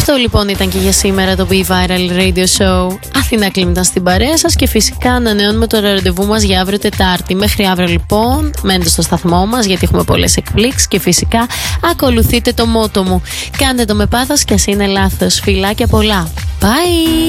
Αυτό λοιπόν ήταν και για σήμερα το Be Viral Radio Show. Αθηνά Κλίμ στην παρέα σας και φυσικά ανανεώνουμε το ραντεβού μας για αύριο Τετάρτη. Μέχρι αύριο λοιπόν μένετε στο σταθμό μας γιατί έχουμε πολλές εκπλήξεις και φυσικά ακολουθείτε το μότο μου. Κάντε το με πάθος και ας είναι λάθος. Φιλάκια πολλά. Bye!